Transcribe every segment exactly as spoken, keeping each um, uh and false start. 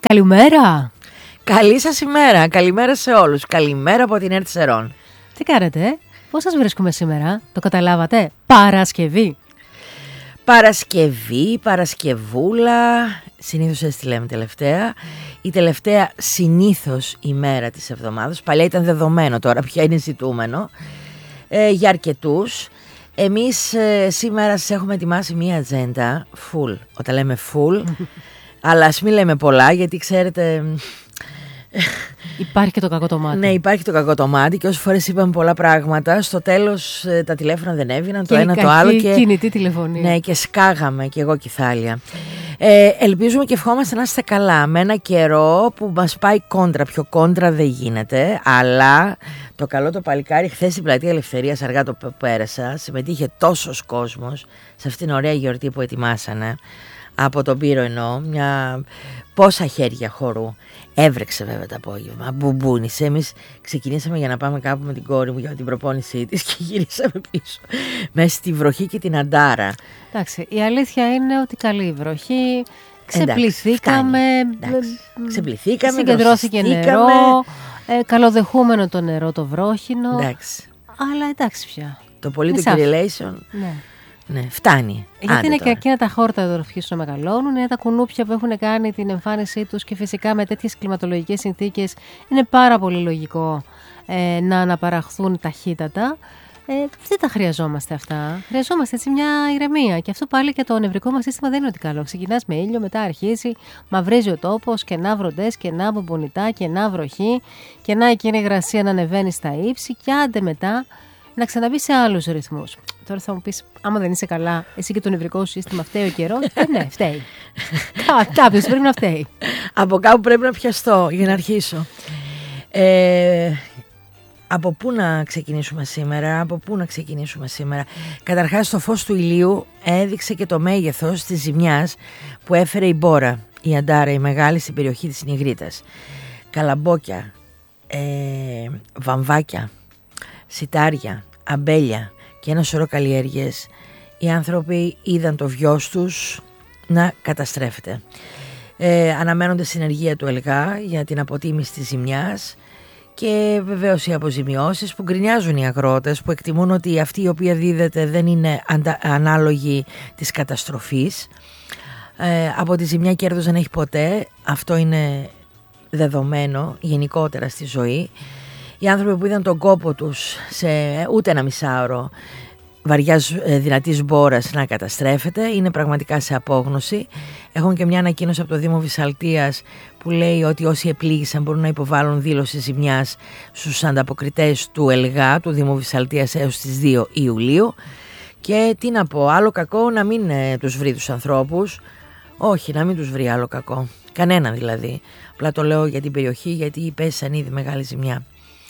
Καλημέρα. Καλή σας ημέρα. Καλημέρα σε όλους. Καλημέρα από την Ερτ Σερών. Τι κάνετε, πώς σας βρίσκουμε σήμερα, το καταλάβατε? Παρασκευή. Παρασκευή, Παρασκευούλα. Συνήθως έτσι τη λέμε τελευταία. Η τελευταία συνήθως ημέρα της εβδομάδας. Παλιά ήταν δεδομένο, τώρα πια είναι ζητούμενο. Ε, για αρκετούς. Εμείς ε, σήμερα σας έχουμε ετοιμάσει μία ατζέντα full. Όταν λέμε full, αλλά ας μην λέμε πολλά, γιατί ξέρετε... Υπάρχει και το κακό το μάτι. Ναι, υπάρχει το κακό το μάτι και όσες φορές είπαμε πολλά πράγματα, στο τέλος ε, τα τηλέφωνα δεν έβγαιναν, το ένα το άλλο. Και κινητή τηλεφωνία. Ναι, και σκάγαμε και εγώ κυθάλια. Ε, ελπίζουμε και ευχόμαστε να είστε καλά. Με ένα καιρό που μας πάει κόντρα, πιο κόντρα δεν γίνεται, αλλά το καλό το παλικάρι, χθες στην Πλατεία Ελευθερίας, αργά το πέρασα, συμμετείχε τόσος κόσμος σε αυτήν την ωραία γιορτή που ετοιμάσανε. Από τον Πύρο εννοώ, μια πόσα χέρια χορού. Έβρεξε βέβαια το απόγευμα, μπουμπούνισε. Εμείς ξεκινήσαμε για να πάμε κάπου με την κόρη μου για την προπόνησή της και γυρίσαμε πίσω μέσα στη βροχή και την αντάρα. Εντάξει, η αλήθεια είναι ότι καλή η βροχή. Ξεπληθήκαμε, Εντάξει, ξεπληθήκαμε, συγκεντρώθηκε νερό, ε, καλοδεχούμενο το νερό το βρόχινο. Εντάξει. Αλλά εντάξει πια. Το πολύ του correlation. Ναι. Ναι, φτάνει. Γιατί Άντε είναι τώρα. και εκείνα τα χόρτα εδώ αρχίσουν να μεγαλώνουν, είναι τα κουνούπια που έχουν κάνει την εμφάνισή τους και φυσικά με τέτοιες κλιματολογικές συνθήκες είναι πάρα πολύ λογικό ε, να αναπαραχθούν ταχύτατα. Ε, δεν τα χρειαζόμαστε αυτά. Χρειαζόμαστε έτσι μια ηρεμία. Και αυτό πάλι και το νευρικό μας σύστημα δεν είναι ότι καλό. Ξεκινάς με ήλιο, μετά αρχίζει, μαυρίζει ο τόπος, κενά βροντές, κενά μπομπονιτά, κενά βροχή, κενά εκείνη η υγρασία να ανεβαίνει στα ύψη και άντε μετά να ξαναμπεί σε άλλους ρυθμούς. Τώρα θα μου πεις, άμα δεν είσαι καλά, εσύ και το νευρικό σου σύστημα φταίει ο καιρός. Ε, ναι, φταίει. Κάποιος πρέπει να φταίει. Από κάπου πρέπει να πιαστώ για να αρχίσω. Ε, από πού να ξεκινήσουμε σήμερα, από πού να ξεκινήσουμε σήμερα. Καταρχάς το φως του ηλίου έδειξε και το μέγεθος της ζημιάς που έφερε η Μπόρα, η Αντάρα, η μεγάλη στην περιοχή της Νιγρίτας. Καλαμπόκια, ε, βαμβάκια, σιτάρια, αμπέλια και ένα σωρό καλλιέργειες. Οι άνθρωποι είδαν το βιός τους να καταστρέφεται. Ε, αναμένονται συνεργεία του ΕΛΓΑ για την αποτίμηση της ζημιάς και βεβαίως οι αποζημιώσεις που γκρινιάζουν οι αγρότες, που εκτιμούν ότι αυτή η οποία δίδεται δεν είναι αντα, ανάλογη της καταστροφής. Ε, από τη ζημιά κέρδος δεν έχει ποτέ. Αυτό είναι δεδομένο γενικότερα στη ζωή. Οι άνθρωποι που είδαν τον κόπο τους σε ούτε ένα μισάωρο βαριάς δυνατής μπόρας να καταστρέφεται είναι πραγματικά σε απόγνωση. Έχουν και μια ανακοίνωση από το Δήμο Βυσσαλτίας που λέει ότι όσοι επλήγησαν μπορούν να υποβάλουν δήλωση ζημιάς στους ανταποκριτές του ΕΛΓΑ, του Δήμου Βυσσαλτίας, έως τις δύο Ιουλίου. Και τι να πω, άλλο κακό να μην ε, τους βρει τους ανθρώπους. Όχι, να μην τους βρει άλλο κακό. Κανένα δηλαδή. Απλά το λέω για την περιοχή, γιατί πέσαν ήδη μεγάλη ζημιά.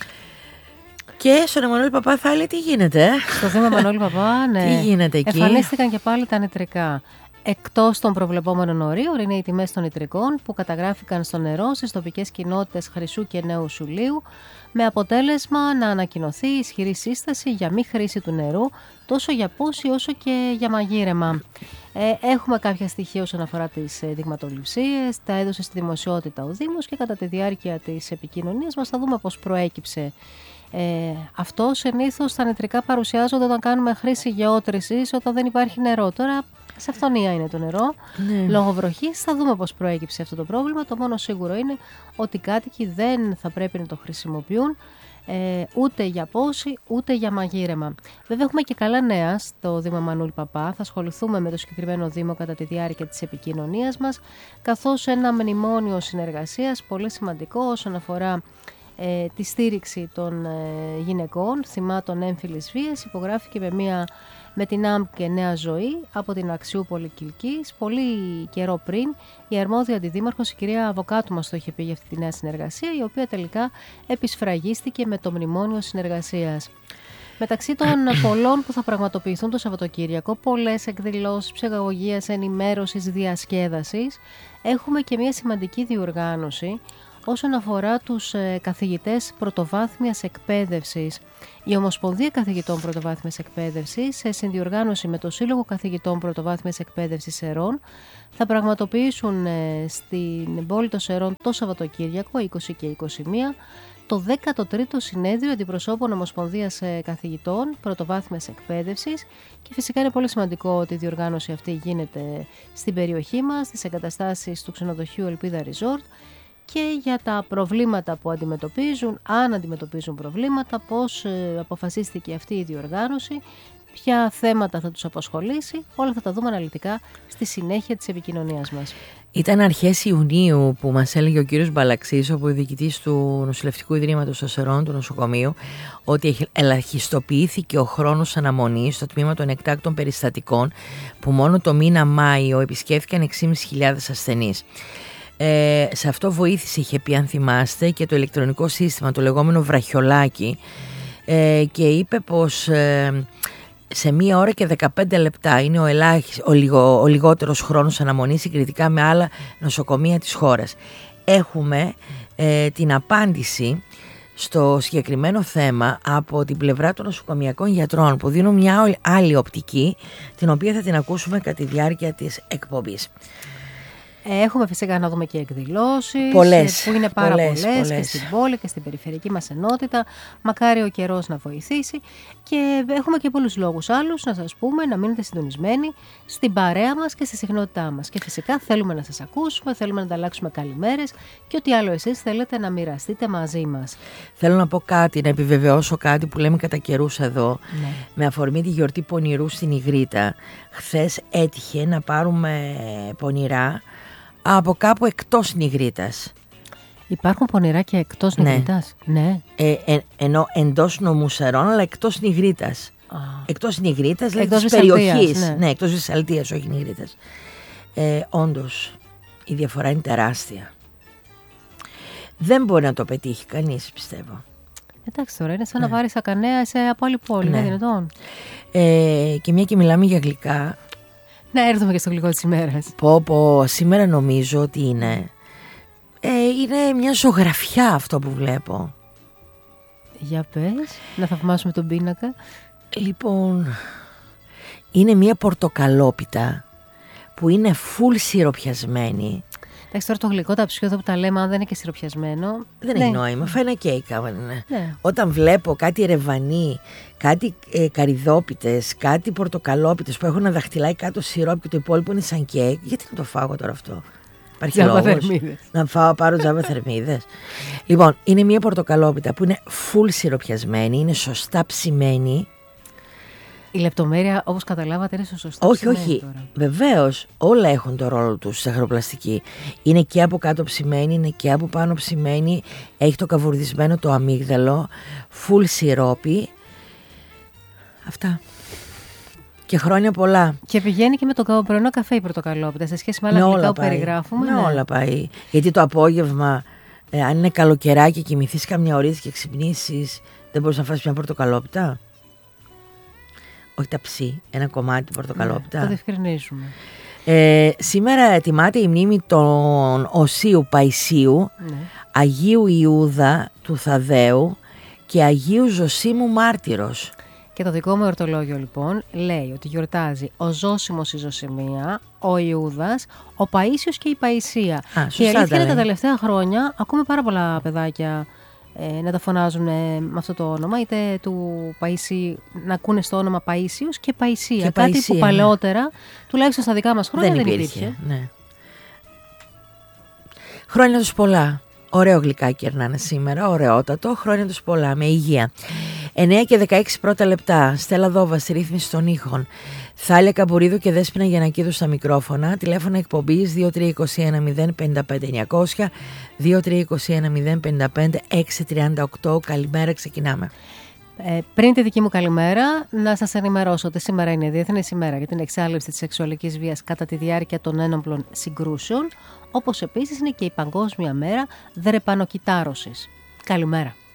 Και στον Εμμανουήλ Παπά θα λέει τι γίνεται. Στο θέμα Εμμανουήλ Παπά, ναι. Τι γίνεται εκεί. Εμφανίστηκαν και πάλι τα νητρικά. Εκτός των προβλεπόμενων ορίων είναι οι τιμές των νητρικών που καταγράφηκαν στο νερό στις τοπικές κοινότητες Χρυσού και Νέου Σουλίου, με αποτέλεσμα να ανακοινωθεί ισχυρή σύσταση για μη χρήση του νερού τόσο για πόση όσο και για μαγείρεμα. Ε, έχουμε κάποια στοιχεία όσον αφορά τις δειγματοληψίες, τα έδωσε στη δημοσιότητα ο Δήμος και κατά τη διάρκεια της επικοινωνίας μας θα δούμε πώς προέκυψε. Ε, αυτό συνήθως τα νητρικά παρουσιάζονται όταν κάνουμε χρήση γεώτρησης, όταν δεν υπάρχει νερό. Τώρα σε αυθονία είναι το νερό, ναι. Λόγω βροχής θα δούμε πώς προέκυψε αυτό το πρόβλημα. Το μόνο σίγουρο είναι ότι οι κάτοικοι δεν θα πρέπει να το χρησιμοποιούν ε, ούτε για πόση ούτε για μαγείρεμα. Βέβαια έχουμε και καλά νέα στο Δήμο Εμμανουήλ Παπά. Θα ασχοληθούμε με το συγκεκριμένο Δήμο κατά τη διάρκεια της επικοινωνίας μας, καθώς ένα μνημόνιο συνεργασίας πολύ σημαντικό όσον αφορά Ε, τη στήριξη των ε, γυναικών θυμάτων έμφυλης βίας υπογράφηκε με, μια, με την ΑΜΠ και Νέα Ζωή από την Αξιούπολη Κιλκής. Πολύ καιρό πριν η αρμόδια αντιδήμαρχος, η κυρία Αβοκάτου, μας το είχε πει για αυτή τη νέα συνεργασία, η οποία τελικά επισφραγίστηκε με το μνημόνιο συνεργασίας. Μεταξύ των πολλών που θα πραγματοποιηθούν το Σαββατοκύριακο, πολλές εκδηλώσεις ψυχαγωγίας, ενημέρωσης, διασκέδασης, έχουμε και μια σημαντική διοργάνωση όσον αφορά τους ε, καθηγητές πρωτοβάθμιας εκπαίδευσης. Η Ομοσπονδία Καθηγητών Πρωτοβάθμιας Εκπαίδευσης, σε συνδιοργάνωση με το Σύλλογο Καθηγητών Πρωτοβάθμιας Εκπαίδευσης Σερών, θα πραγματοποιήσουν ε, στην πόλη των Σερών το Σαββατοκύριακο είκοσι και είκοσι μία το δέκατο τρίτο συνέδριο αντιπροσώπων Ομοσπονδίας Καθηγητών Πρωτοβάθμιας Εκπαίδευσης, και φυσικά είναι πολύ σημαντικό ότι η διοργάνωση αυτή γίνεται στην περιοχή μας, στις εγκαταστάσεις του ξενοδοχείου Ελπίδα Resort, και για τα προβλήματα που αντιμετωπίζουν, αν αντιμετωπίζουν προβλήματα, πώς αποφασίστηκε αυτή η διοργάνωση, ποια θέματα θα τους απασχολήσει, όλα θα τα δούμε αναλυτικά στη συνέχεια της επικοινωνίας μας. Ήταν αρχές Ιουνίου που μας έλεγε ο κύριος Μπαλαξής, ο διοικητής του Νοσηλευτικού Ιδρύματος των Σερών του νοσοκομείου, ότι ελαχιστοποιήθηκε ο χρόνος αναμονής στο τμήμα των εκτάκτων περιστατικών, που μόνο το μήνα Μάιο επισκέφθηκαν έξι χιλιάδες πεντακόσιους ασθενείς. Ε, σε αυτό βοήθησε, είχε πει, αν θυμάστε, και το ηλεκτρονικό σύστημα, το λεγόμενο βραχιολάκι, ε, και είπε πως ε, σε μία ώρα και δεκαπέντε λεπτά είναι ο, ελάχιστος, ο, λιγο, ο λιγότερος χρόνος αναμονής συγκριτικά με άλλα νοσοκομεία της χώρας. Έχουμε ε, την απάντηση στο συγκεκριμένο θέμα από την πλευρά των νοσοκομειακών γιατρών, που δίνουν μια άλλη οπτική, την οποία θα την ακούσουμε κατά τη διάρκεια της εκπομπής. Έχουμε φυσικά να δούμε και εκδηλώσεις πολλές, που είναι πάρα πολλές, πολλές, πολλές και στην πόλη και στην περιφερειακή μας ενότητα. Μακάρι ο καιρός να βοηθήσει, και έχουμε και πολλούς λόγους άλλους να σας πούμε να μείνετε συντονισμένοι στην παρέα μας και στη συχνότητά μας. Και φυσικά θέλουμε να σας ακούσουμε, θέλουμε να ανταλλάξουμε καλημέρες και ό,τι άλλο εσείς θέλετε να μοιραστείτε μαζί μας. Θέλω να πω κάτι, να επιβεβαιώσω κάτι που λέμε κατά καιρούς εδώ, ναι. Με αφορμή τη γιορτή πονηρού στην Ιγρήτα. Χθες έτυχε να πάρουμε πονηρά από κάπου εκτός Νιγρήτας. Υπάρχουν πονηρά και εκτός ναι. Νιγρήτας. Ναι. Ε, ε, ενώ εντός νομού Σερών, αλλά εκτός Νιγρήτας. Α. Εκτός Νιγρήτας, δηλαδή της περιοχής. Ναι. ναι, εκτός Βυσσαλτίας, όχι Νιγρήτας. Ε, όντως, η διαφορά είναι τεράστια. Δεν μπορεί να το πετύχει κανείς, πιστεύω. Εντάξει, τώρα είναι σαν ναι. να βάρεις ακανέα σε από άλλη πόλη. Ναι. δυνατόν. Ε, και μια και μιλάμε για γλυκά. Να έρθουμε και στο γλυκό της ημέρας. Πω πω, σήμερα νομίζω ότι είναι ε, είναι μια ζωγραφιά αυτό που βλέπω. Για πες, να θαυμάσουμε τον πίνακα. Λοιπόν, είναι μια πορτοκαλόπιτα που είναι full σιροπιασμένη. Εντάξει, τώρα το γλυκό ταψιό εδώ που τα λέμε, αν δεν είναι και σιροπιασμένο, δεν ναι. έχει νόημα. Φάει ένα κέικ. Ναι. Ναι. Όταν βλέπω κάτι ρεβανί, κάτι ε, καρυδόπιτες, κάτι πορτοκαλόπιτες που έχουν ένα δαχτυλάκι κάτω σιρόπι και το υπόλοιπο είναι σαν κέικ, γιατί να το φάω τώρα αυτό? Υπάρχει λόγος να φάω, πάρω τζάμπα θερμίδες? Λοιπόν, είναι μια πορτοκαλόπιτα που είναι full σιροπιασμένη, είναι σωστά ψημένη. Η λεπτομέρεια, όπως καταλάβατε, είναι στο σωστό. Όχι, όχι. Βεβαίως, όλα έχουν το ρόλο τους στη ζαχαροπλαστική. Είναι και από κάτω ψημένη, είναι και από πάνω ψημένη. Έχει το καβουρδισμένο το αμύγδαλο, full σιρόπι. Αυτά. Και χρόνια πολλά. Και πηγαίνει και με το πρωινό καφέ η πορτοκαλόπιτα, σε σχέση με άλλα γλυκά που περιγράφουμε. Με ναι. όλα πάει. Γιατί το απόγευμα, ε, αν είναι καλοκαιράκι και κοιμηθείς καμιά ωρίτσα και ξυπνήσεις, δεν μπορείς να φας μια πορτοκαλόπιτα? Όχι ταψί, ένα κομμάτι πορτοκαλόπιτα. Ναι, το διευκρινίζουμε. Ε, σήμερα ετοιμάται η μνήμη των Οσίου Παϊσίου, ναι. Αγίου Ιούδα του Θαδαίου και Αγίου Ζωσίμου Μάρτυρος. Και το δικό μου εορτολόγιο λοιπόν λέει ότι γιορτάζει ο Ζώσιμος η Ζωσιμία, ο Ιούδας, ο Παΐσιος και η Παϊσία. Α, και η αλήθεια είναι τα τελευταία χρόνια ακούμε πάρα πολλά παιδάκια ε, να τα φωνάζουν ε, με αυτό το όνομα, είτε του Παΐσι, να ακούνε στο όνομα Παΐσιος και Παϊσία. Και κάτι Παϊσία, που παλαιότερα, ναι. τουλάχιστον στα δικά μας χρόνια, δεν, δεν υπήρχε. υπήρχε. Ναι. Χρόνια τους πολλά. Ωραίο γλυκάκι ερνάνε σήμερα, ωραιότατο, χρόνια τους πολλά, με υγεία. εννέα και δεκαέξι πρώτα λεπτά, Στέλλα Δόβα στη ρύθμιση των ήχων, Θάλια Καμπουρίδου και Δέσποινα Γιαννακίδου στα μικρόφωνα, τηλέφωνα εκπομπής δύο τρία δύο ένα μηδέν πέντε πέντε εννιακόσια, δύο τρία δύο ένα μηδέν πέντε πέντε έξι τρία οκτώ. Καλημέρα, ξεκινάμε. Ε, πριν τη δική μου καλημέρα, να σας ενημερώσω ότι σήμερα είναι η Διεθνής ημέρα για την εξάλληψη της σεξουαλικής βίας κατά τη διάρκεια των ένοπλων συγκρούσεων, όπως επίσης είναι και η Παγκόσμια μέρα δρεπανοκυτάρωσης. Καλημέρα.